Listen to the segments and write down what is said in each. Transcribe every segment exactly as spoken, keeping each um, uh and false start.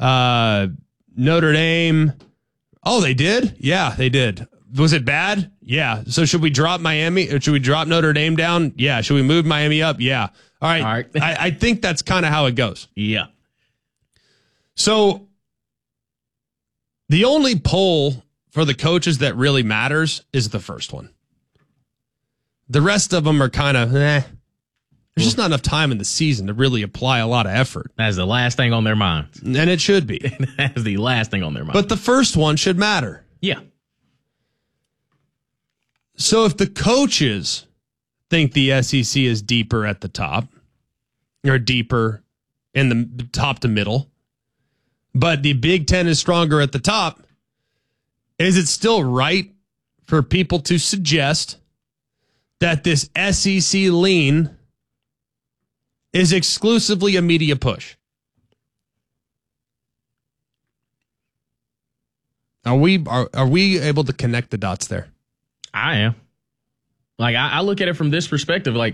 Uh, Notre Dame. Oh, they did? Yeah, they did. Was it bad? Yeah. So should we drop Miami? Or should we drop Notre Dame down? Yeah. Should we move Miami up? Yeah. All right. All right. I, I think that's kind of how it goes. Yeah. So the only poll for the coaches that really matters is the first one. The rest of them are kind of, eh. There's just not enough time in the season to really apply a lot of effort. That's the last thing on their minds. And it should be. That's the last thing on their minds. But the first one should matter. Yeah. So if the coaches think the S E C is deeper at the top, or deeper in the top to middle, but the Big Ten is stronger at the top, is it still right for people to suggest that this S E C lean is exclusively a media push? Are we are, are we able to connect the dots there? I am. Like, I, I look at it from this perspective. Like,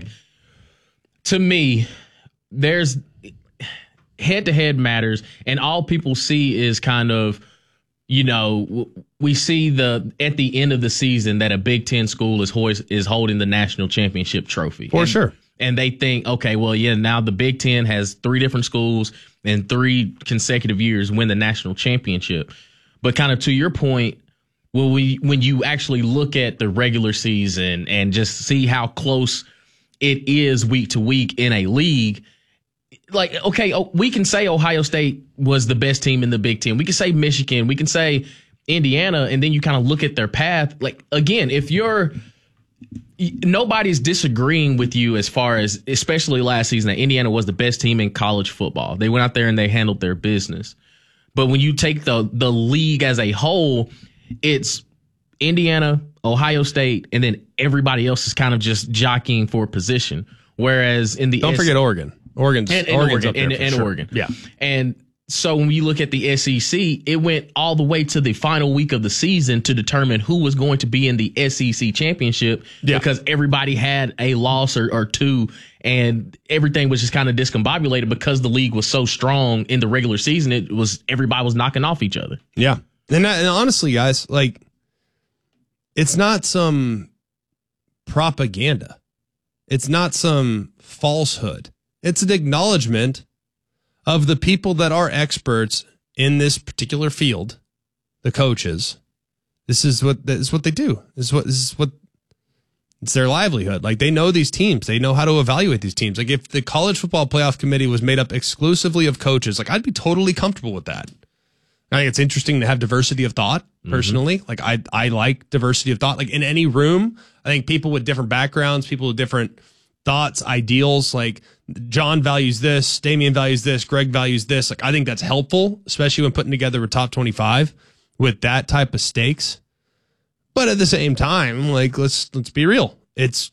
to me, there's head-to-head matters, and all people see is kind of, you know, we see the at the end of the season that a Big Ten school is hoist, is holding the national championship trophy. For and, sure. And they think, okay, well, yeah, now the Big Ten has three different schools in three consecutive years win the national championship. But kind of to your point, well, we when you actually look at the regular season and just see how close it is week to week in a league, like, okay, we can say Ohio State was the best team in the Big Ten. We can say Michigan. We can say Indiana. And then you kind of look at their path. Like, again, if you're nobody's disagreeing with you as far as, especially last season, that Indiana was the best team in college football. They went out there and they handled their business. But when you take the the league as a whole, it's Indiana, Ohio State, and then everybody else is kind of just jockeying for position. Whereas in the don't S- forget Oregon, Oregon's and, and Oregon's Oregon, up there and, for and sure. Oregon, yeah. And so when you look at the S E C, it went all the way to the final week of the season to determine who was going to be in the S E C championship, yeah. because everybody had a loss or, or two, and everything was just kind of discombobulated because the league was so strong in the regular season. It was everybody was knocking off each other. Yeah, and, and honestly, guys, like, it's not some propaganda. It's not some falsehood. It's an acknowledgement of the people that are experts in this particular field, the coaches. This is what this is what they do. This is what this is what it's their livelihood. Like, they know these teams. They know how to evaluate these teams. Like, if the college football playoff committee was made up exclusively of coaches, like, I'd be totally comfortable with that. I think it's interesting to have diversity of thought, personally. Mm-hmm. Like, I I like diversity of thought. Like, in any room, I think people with different backgrounds, people with different thoughts, ideals, like John values this, Damian values this, Greg values this. Like, I think that's helpful, especially when putting together a top twenty-five with that type of stakes. But at the same time, like, let's let's be real. It's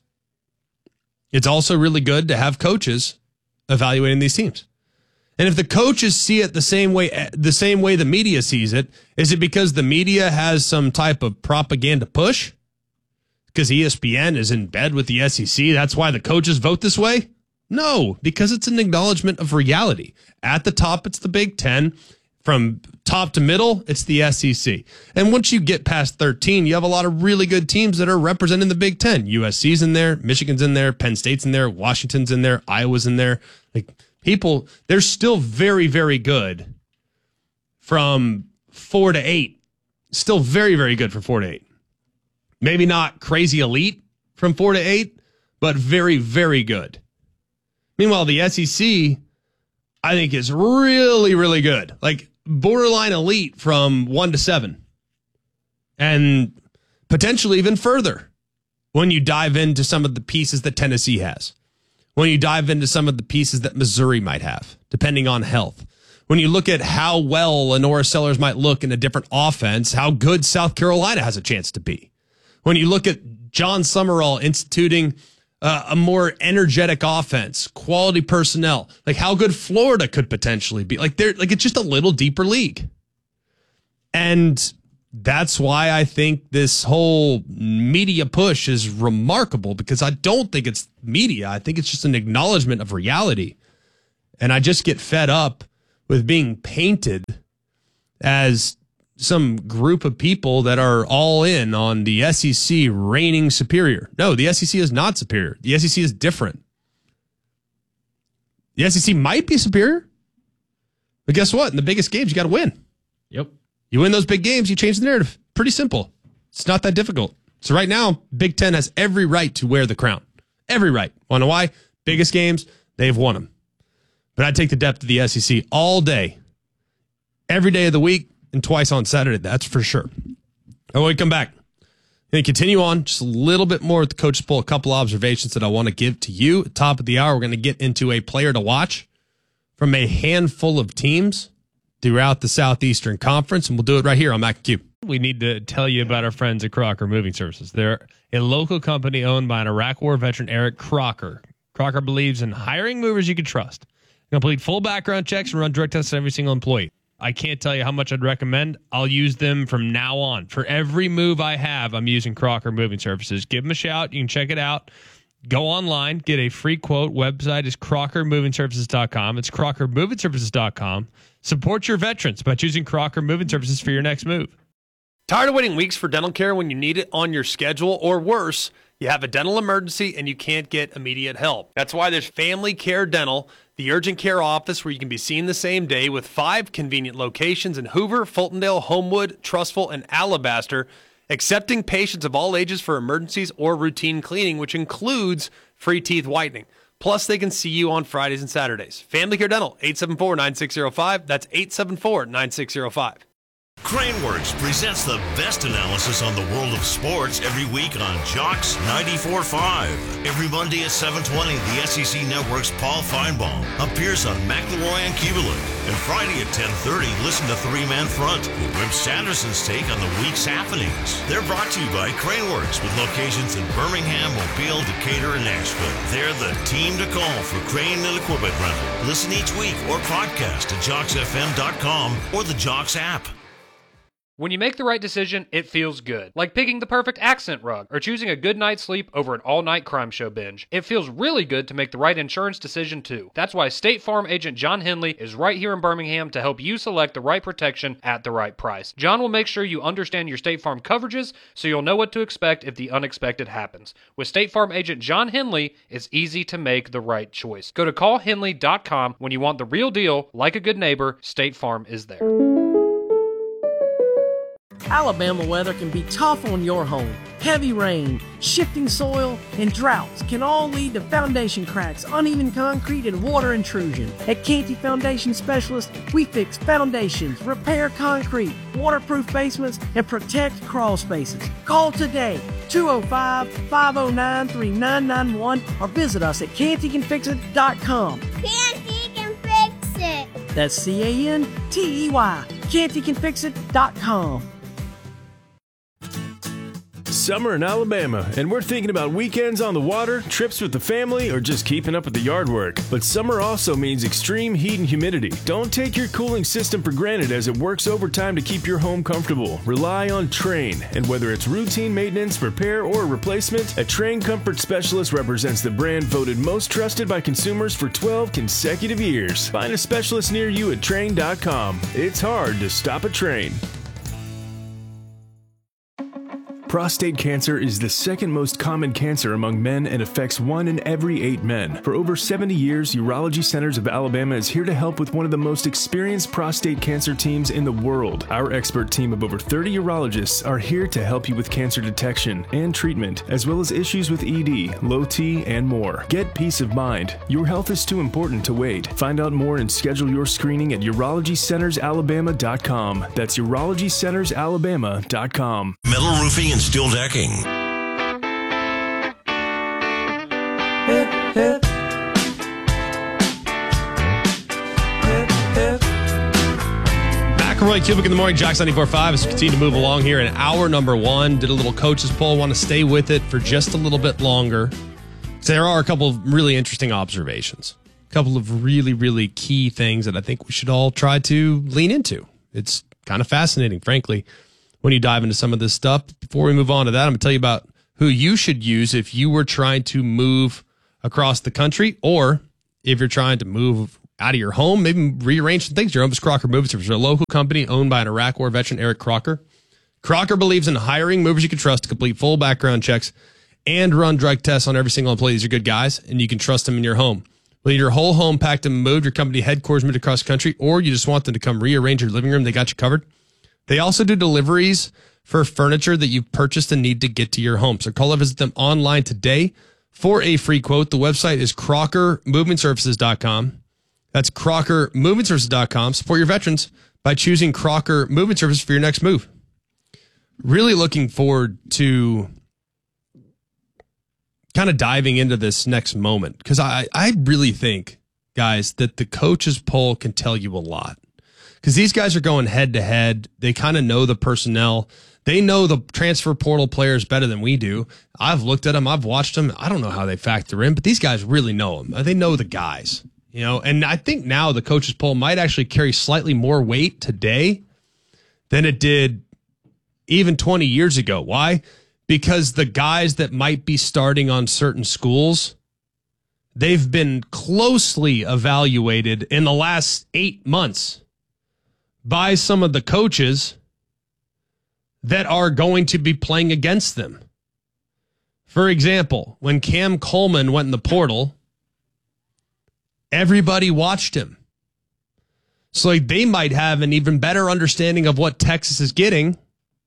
it's also really good to have coaches evaluating these teams. And if the coaches see it the same way the same way the media sees it, is it because the media has some type of propaganda push? Because E S P N is in bed with the S E C, that's why the coaches vote this way? No, because it's an acknowledgement of reality. At the top, it's the Big Ten. From top to middle, it's the S E C. And once you get past thirteen, you have a lot of really good teams that are representing the Big Ten. U S C's in there, Michigan's in there, Penn State's in there, Washington's in there, Iowa's in there. Like, people, they're still very, very good from four to eight. Still very, very good from four to eight. Maybe not crazy elite from four to eight, but very, very good. Meanwhile, the S E C, I think, is really, really good. Like, borderline elite from one to seven. And potentially even further when you dive into some of the pieces that Tennessee has. When you dive into some of the pieces that Missouri might have, depending on health. When you look at how well Lenora Sellers might look in a different offense, how good South Carolina has a chance to be. When you look at John Summerall instituting uh, a more energetic offense, quality personnel, like how good Florida could potentially be. Like, they're like, it's just a little deeper league. And that's why I think this whole media push is remarkable, because I don't think it's media. I think it's just an acknowledgement of reality. And I just get fed up with being painted as some group of people that are all in on the S E C reigning superior. No, the S E C is not superior. The S E C is different. The S E C might be superior, but guess what? In the biggest games, you got to win. Yep. You win those big games, you change the narrative. Pretty simple. It's not that difficult. So right now, Big Ten has every right to wear the crown. Every right. Want to know why? Biggest games, they've won them. But I take the depth of the S E C all day, every day of the week, and twice on Saturday. That's for sure. And when we come back, going to continue on just a little bit more with the Coach's Poll, a couple observations that I want to give to you. At the top of the hour, we're going to get into a player to watch from a handful of teams throughout the Southeastern Conference, and we'll do it right here on Mac and Q. We need to tell you about our friends at Crocker Moving Services. They're a local company owned by an Iraq War veteran, Eric Crocker. Crocker believes in hiring movers you can trust. Complete full background checks and run drug tests on every single employee. I can't tell you how much I'd recommend. I'll use them from now on. For every move I have, I'm using Crocker Moving Services. Give them a shout. You can check it out. Go online, get a free quote. Website is crocker moving services dot com. It's crocker moving services dot com. Support your veterans by choosing Crocker Moving Services for your next move. Tired of waiting weeks for dental care when you need it on your schedule, or worse, you have a dental emergency and you can't get immediate help? That's why there's Family Care Dental, the urgent care office where you can be seen the same day, with five convenient locations in Hoover, Fultondale, Homewood, Trussville, and Alabaster, accepting patients of all ages for emergencies or routine cleaning, which includes free teeth whitening. Plus, they can see you on Fridays and Saturdays. Family Care Dental, eight seven four, nine six zero five. That's eight seven four, nine six zero five. Craneworks presents the best analysis on the world of sports every week on Jocks ninety-four point five. Every Monday at seven twenty, the S E C Network's Paul Feinbaum appears on McElroy and Kubelik. And Friday at ten thirty, listen to Three Man Front with Rip Sanderson's take on the week's happenings. They're brought to you by Craneworks, with locations in Birmingham, Mobile, Decatur, and Nashville. They're the team to call for crane and equipment rental. Listen each week or podcast at jocks f m dot com or the Jocks app. When you make the right decision, it feels good. Like picking the perfect accent rug or choosing a good night's sleep over an all-night crime show binge. It feels really good to make the right insurance decision, too. That's why State Farm agent John Henley is right here in Birmingham to help you select the right protection at the right price. John will make sure you understand your State Farm coverages so you'll know what to expect if the unexpected happens. With State Farm agent John Henley, it's easy to make the right choice. Go to call henley dot com when you want the real deal. Like a good neighbor, State Farm is there. Alabama weather can be tough on your home. Heavy rain, shifting soil, and droughts can all lead to foundation cracks, uneven concrete, and water intrusion. At Canty Foundation Specialists, we fix foundations, repair concrete, waterproof basements, and protect crawl spaces. Call today, two oh five, five oh nine, three nine nine one, or visit us at canty can fix it dot com. Canty can fix it. That's C A N T E Y, canty can fix it dot com. Summer in Alabama, and we're thinking about weekends on the water, trips with the family, or just keeping up with the yard work. But summer also means extreme heat and humidity. Don't take your cooling system for granted, as it works overtime to keep your home comfortable. Rely on Trane, and whether it's routine maintenance, repair, or replacement, a Trane Comfort Specialist represents the brand voted most trusted by consumers for twelve consecutive years. Find a specialist near you at Trane dot com. It's hard to stop a Trane. Prostate cancer is the second most common cancer among men and affects one in every eight men. For over seventy years, Urology Centers of Alabama is here to help with one of the most experienced prostate cancer teams in the world. Our expert team of over thirty urologists are here to help you with cancer detection and treatment, as well as issues with E D, low T, and more. Get peace of mind. Your health is too important to wait. Find out more and schedule your screening at urology centers alabama dot com. That's urology centers alabama dot com. Metal roofing and steel decking. Hip, hip. Hip, hip. McElroy, Kubelik in the morning, Jocks ninety-four point five, as we continue to move along here in hour number one. Did a little coach's poll. Want to stay with it for just a little bit longer. So there are a couple of really interesting observations. A couple of really, really key things that I think we should all try to lean into. It's kind of fascinating, frankly, when you dive into some of this stuff. Before we move on to that, I'm going to tell you about who you should use if you were trying to move across the country, or if you're trying to move out of your home, maybe rearrange some things. Your home is Crocker Moving Services, a local company owned by an Iraq War veteran, Eric Crocker. Crocker believes in hiring movers you can trust to complete full background checks and run drug tests on every single employee. These are good guys, and you can trust them in your home. Whether your whole home packed and moved, your company headquarters moved across the country, or you just want them to come rearrange your living room, they got you covered. They also do deliveries for furniture that you've purchased and need to get to your home. So call or visit them online today for a free quote. The website is crocker moving services dot com. That's crocker moving services dot com. Support your veterans by choosing Crocker Moving Services for your next move. Really looking forward to kind of diving into this next moment, because I, I really think, guys, that the coaches poll can tell you a lot. Because these guys are going head to head. They kind of know the personnel. They know the transfer portal players better than we do. I've looked at them. I've watched them. I don't know how they factor in, but these guys really know them. They know the guys, you know. And I think now the coaches poll might actually carry slightly more weight today than it did even twenty years ago. Why? Because the guys that might be starting on certain schools, they've been closely evaluated in the last eight months by some of the coaches that are going to be playing against them. For example, when Cam Coleman went in the portal, everybody watched him. So like, they might have an even better understanding of what Texas is getting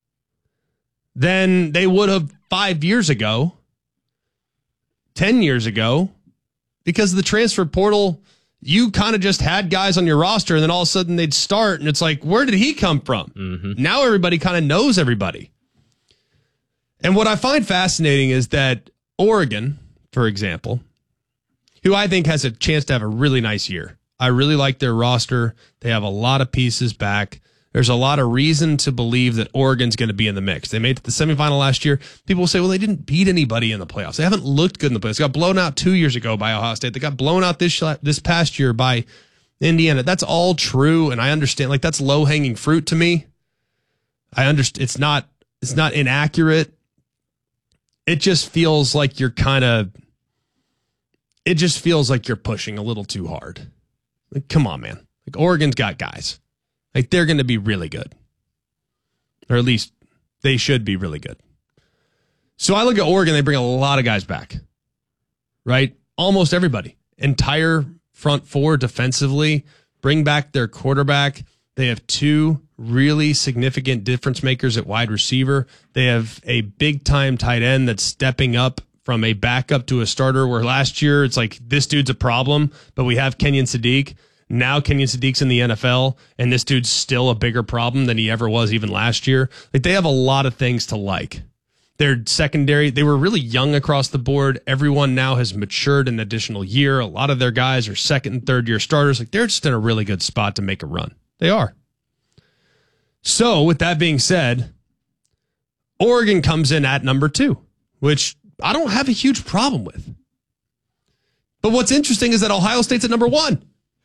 than they would have five years ago, ten years ago, because of the transfer portal. You kind of just had guys on your roster, and then all of a sudden they'd start, and it's like, where did he come from? Mm-hmm. Now everybody kind of knows everybody. And what I find fascinating is that Oregon, for example, who I think has a chance to have a really nice year. I really like their roster. They have a lot of pieces back. There's a lot of reason to believe that Oregon's going to be in the mix. They made it to the semifinal last year. People will say, well, they didn't beat anybody in the playoffs. They haven't looked good in the playoffs. They got blown out two years ago by Ohio State. They got blown out this this past year by Indiana. That's all true, and I understand. Like, that's low-hanging fruit to me. I understand. It's not, it's not inaccurate. It just feels like you're kind of, it just feels like you're pushing a little too hard. Like, come on, man. Like, Oregon's got guys. Like, they're going to be really good. Or at least they should be really good. So I look at Oregon, they bring a lot of guys back. Right? Almost everybody. Entire front four defensively. Bring back their quarterback. They have two really significant difference makers at wide receiver. They have a big-time tight end that's stepping up from a backup to a starter, where last year it's like, this dude's a problem, but we have Kenyon Sadiq. Now Kenyon Sadiq's in the N F L, and this dude's still a bigger problem than he ever was even last year. Like, they have a lot of things to like. Their secondary, they were really young across the board. Everyone now has matured an additional year. A lot of their guys are second and third year starters. Like, they're just in a really good spot to make a run. They are. So with that being said, Oregon comes in at number two, which I don't have a huge problem with. But what's interesting is that Ohio State's at number one.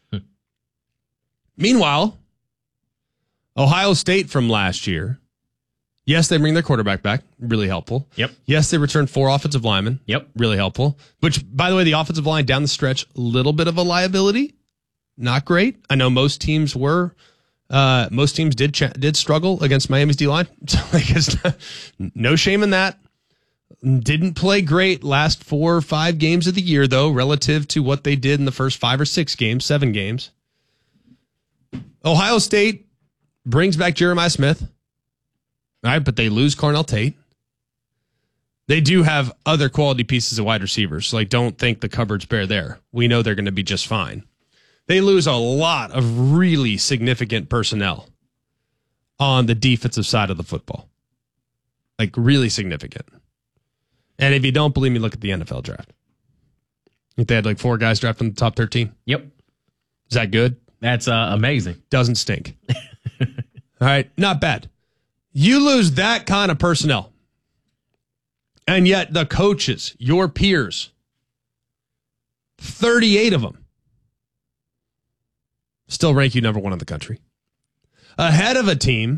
Meanwhile, Ohio State from last year, yes, they bring their quarterback back. Really helpful. Yep. Yes, they return four offensive linemen. Yep. Really helpful. Which, by the way, the offensive line down the stretch, a little bit of a liability. Not great. I know most teams were. Uh, most teams did ch- did struggle against Miami's D-line. So I guess no shame in that. Didn't play great last four or five games of the year, though, relative to what they did in the first five or six games, seven games. Ohio State brings back Jeremiah Smith. All right, but they lose Cornell Tate. They do have other quality pieces of wide receivers, so like, don't think the cupboard's bare there. We know they're going to be just fine. They lose a lot of really significant personnel on the defensive side of the football. Like, really significant. And if you don't believe me, look at the N F L draft. I think they had like four guys drafted in the top thirteen. Yep. Is that good? That's uh, amazing. Doesn't stink. All right. Not bad. You lose that kind of personnel. And yet the coaches, your peers, thirty-eight of them, still rank you number one in the country. Ahead of a team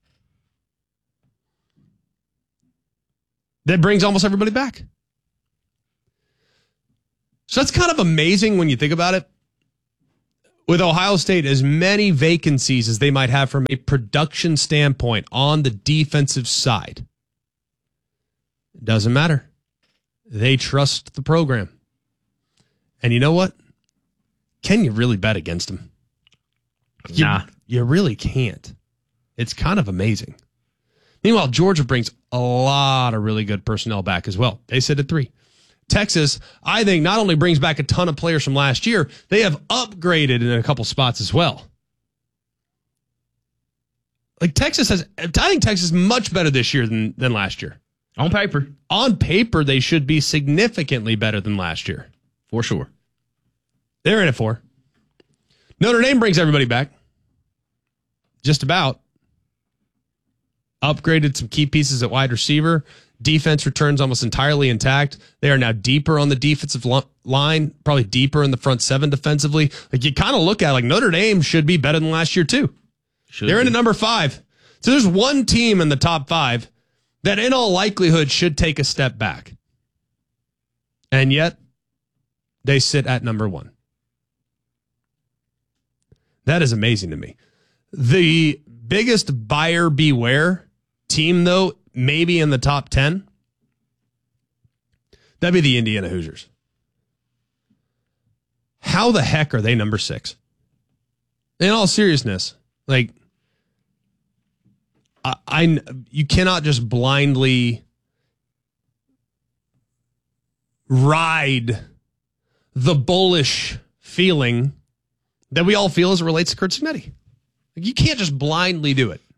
that brings almost everybody back. So that's kind of amazing when you think about it. with Ohio State as many vacancies as they might have from a production standpoint on the defensive side, it doesn't matter. They trust the program. And you know what? Can you really bet against them? You, nah. You really can't. It's kind of amazing. Meanwhile, Georgia brings a lot of really good personnel back as well. They sit at three. Texas, I think, not only brings back a ton of players from last year, they have upgraded in a couple spots as well. Like Texas has, I think Texas is much better this year than, than last year. On paper. On paper, they should be significantly better than last year. For sure. They're in it for. Notre Dame brings everybody back. Just about. Upgraded some key pieces at wide receiver. Defense returns almost entirely intact. They are now deeper on the defensive line, probably deeper in the front seven defensively. Like you kind of look at it, like Notre Dame should be better than last year too. Should They're be. in at number five. So there's one team in the top five that in all likelihood should take a step back. And yet they sit at number one. That is amazing to me. The biggest buyer beware team, though, maybe in the top ten, that'd be the Indiana Hoosiers. How the heck are they number six? In all seriousness, like, I, I you cannot just blindly ride the bullish feeling that we all feel as it relates to Curt Cignetti. Like, you can't just blindly do it.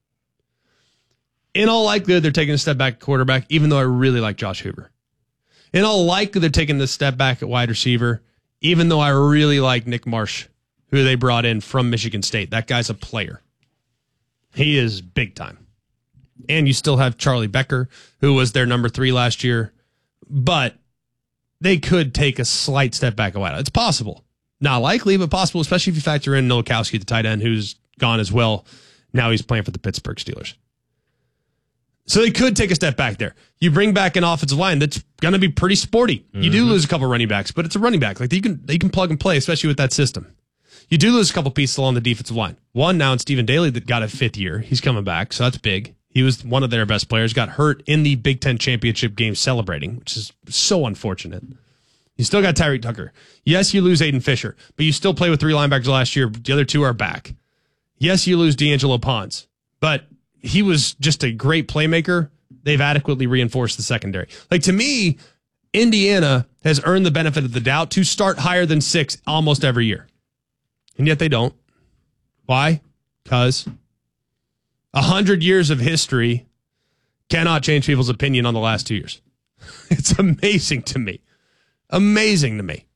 In all likelihood, they're taking a step back at quarterback, even though I really like Josh Hoover. In all likelihood, they're taking this step back at wide receiver, even though I really like Nick Marsh, who they brought in from Michigan State. That guy's a player. He is big time. And you still have Charlie Becker, who was their number three last year. But they could take a slight step back at wide. It's possible. Not likely, but possible, especially if you factor in Nowakowski, the tight end, who's gone as well. Now he's playing for the Pittsburgh Steelers. So they could take a step back there. You bring back an offensive line that's going to be pretty sporty. Mm-hmm. You do lose a couple running backs, but it's a running back. Like you can they can plug and play, especially with that system. You do lose a couple pieces along the defensive line. One now, it's Stephen Daly that got a fifth year. He's coming back, so that's big. He was one of their best players. Got hurt in the Big Ten championship game celebrating, which is so unfortunate. You still got Tyreek Tucker. Yes, you lose Aiden Fisher, but you still play with three linebackers last year. The other two are back. Yes, you lose D'Angelo Pons, but he was just a great playmaker. They've adequately reinforced the secondary. Like, to me, Indiana has earned the benefit of the doubt to start higher than six almost every year. And yet they don't. Why? Because a hundred years of history cannot change people's opinion on the last two years. It's amazing to me. Amazing to me.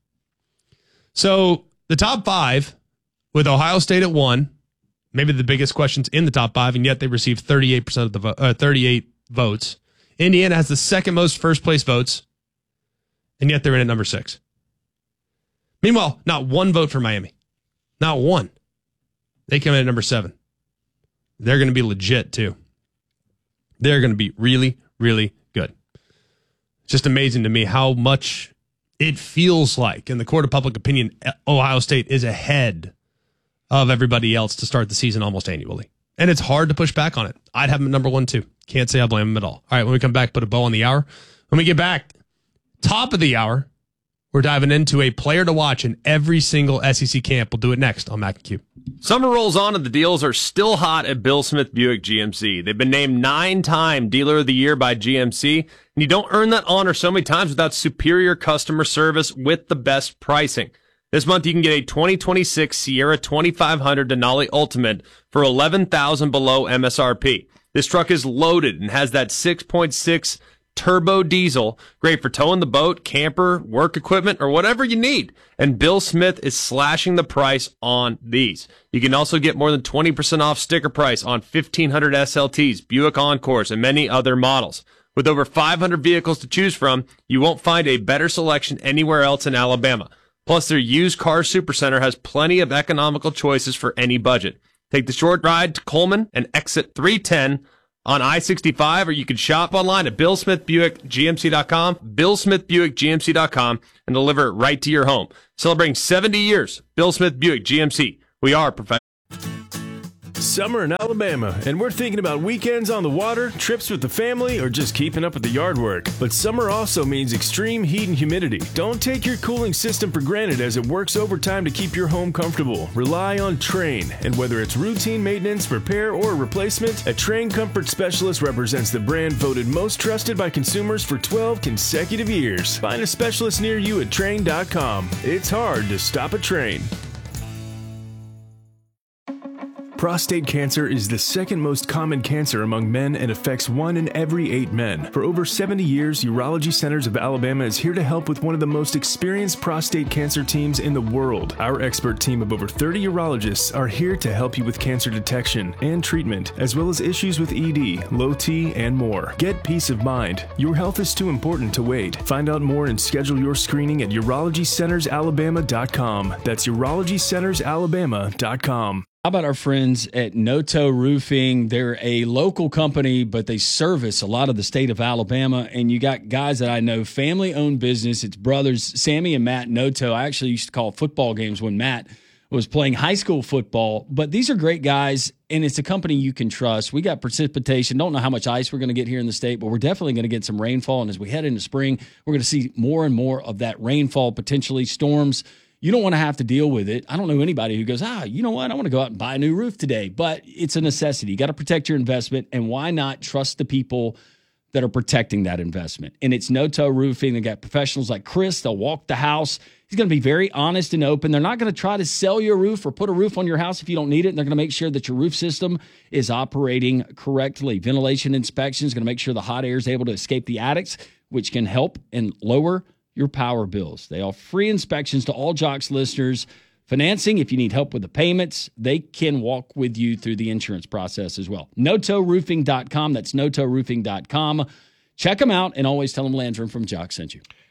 So the top five, with Ohio State at one, maybe the biggest questions in the top five, and yet they received thirty-eight percent of the vo- uh, thirty-eight votes. Indiana has the second most first place votes, and yet they're in at number six. Meanwhile, not one vote for Miami. Not one. They come in at number seven. They're going to be legit, too. They're going to be really, really good. It's just amazing to me how much it feels like, in the court of public opinion, Ohio State is ahead of everybody else to start the season almost annually. And it's hard to push back on it. I'd have them at number one, too. Can't say I blame them at all. All right, when we come back, put a bow on the hour. When we get back, top of the hour, we're diving into a player to watch in every single S E C camp. We'll do it next on Mac and Q. Summer rolls on and the deals are still hot at Bill Smith Buick G M C. They've been named nine-time Dealer of the Year by G M C, and you don't earn that honor so many times without superior customer service with the best pricing. This month, you can get a twenty twenty-six Sierra twenty-five hundred Denali Ultimate for eleven thousand dollars below M S R P. This truck is loaded and has that six point six turbo diesel, great for towing the boat, camper, work equipment, or whatever you need. And Bill Smith is slashing the price on these. You can also get more than twenty percent off sticker price on fifteen hundred S L Ts, Buick Encores, and many other models. With over five hundred vehicles to choose from, you won't find a better selection anywhere else in Alabama. Plus, their used car supercenter has plenty of economical choices for any budget. Take the short ride to Coleman and exit three ten on I sixty-five, or you can shop online at bill smith buick g m c dot com, bill smith buick g m c dot com, and deliver it right to your home. Celebrating seventy years, Bill Smith Buick G M C. We are professional. Summer in Alabama, and we're thinking about weekends on the water, trips with the family, or just keeping up with the yard work. But summer also means extreme heat and humidity. Don't take your cooling system for granted, as it works overtime to keep your home comfortable. Rely on Trane, and whether it's routine maintenance, repair, or replacement, a Trane Comfort Specialist represents the brand voted most trusted by consumers for twelve consecutive years. Find a specialist near you at Trane dot com. It's hard to stop a Trane. Prostate cancer is the second most common cancer among men and affects one in every eight men. For over seventy years, Urology Centers of Alabama is here to help with one of the most experienced prostate cancer teams in the world. Our expert team of over thirty urologists are here to help you with cancer detection and treatment, as well as issues with E D, low T, and more. Get peace of mind. Your health is too important to wait. Find out more and schedule your screening at urology centers alabama dot com. That's urology centers alabama dot com. How about our friends at Noto Roofing? They're a local company, but they service a lot of the state of Alabama. And you got guys that I know, family-owned business. It's brothers, Sammy and Matt Noto. I actually used to call football games when Matt was playing high school football. But these are great guys, and it's a company you can trust. We got precipitation. Don't know how much ice we're going to get here in the state, but we're definitely going to get some rainfall. And as we head into spring, we're going to see more and more of that rainfall, potentially storms. You don't want to have to deal with it. I don't know anybody who goes, ah, you know what? I want to go out and buy a new roof today. But it's a necessity. You got to protect your investment. And why not trust the people that are protecting that investment? And it's Noto Roofing. They got professionals like Chris. They'll walk the house. He's going to be very honest and open. They're not going to try to sell you a roof or put a roof on your house if you don't need it. And they're going to make sure that your roof system is operating correctly. Ventilation inspection is going to make sure the hot air is able to escape the attics, which can help and lower your power bills. They offer free inspections to all Jocks listeners. Financing, if you need help with the payments, they can walk with you through the insurance process as well. noto roofing dot com. That's noto roofing dot com. Check them out and always tell them Landrum from Jocks sent you.